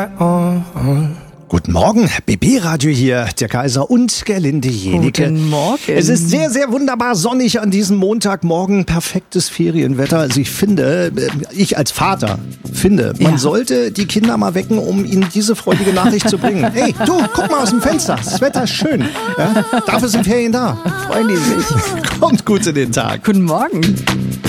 Guten Morgen, BB-Radio hier, der Kaiser und Gerlinde Jenike. Guten Morgen. Es ist sehr, sehr wunderbar sonnig an diesem Montagmorgen, perfektes Ferienwetter. Also ich als Vater finde, man sollte die Kinder mal wecken, um ihnen diese freudige Nachricht zu bringen. Hey, du, guck mal aus dem Fenster, das Wetter ist schön. Ja? Dafür sind Ferien da. Freuen die sich. Kommt gut in den Tag. Guten Morgen.